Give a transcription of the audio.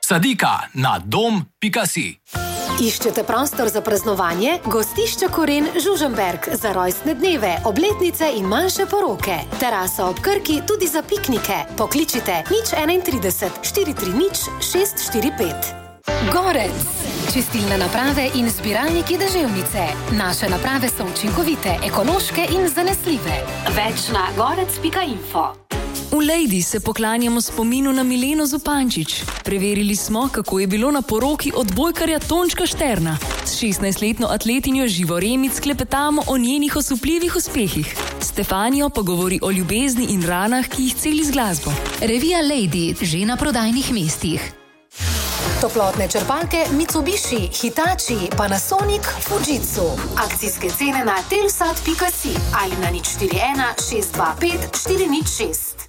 Sadika na dom.si. Iščete prostor za praznovanje? Gostišče Koren Žužemberk za rojstne dneve, obletnice in manjše poroke. Terasa ob Krki tudi za piknike. Pokličite 031 430 645. Gorec. Čistilne naprave in zbiralniki deževnice. Naše naprave so učinkovite, ekološke in zanesljive. Več na gorec.info. V Lejdi se poklanjamo spominu na Mileno Zupančič. Preverili smo, kako je bilo na poroki odbojkarja Tončka Šterna. S 16-letno atletinjo Živo Remic klepetamo o njenih osupljivih uspehih. Stefanijo pa govori o ljubezni in ranah, ki jih celi z glasbo. Revija Lejdi, že na prodajnih mestih. Toplotne črpalke Mitsubishi, Hitachi, Panasonic, Fujitsu. Akcijske cene na telsat.si ali na 041 625 406.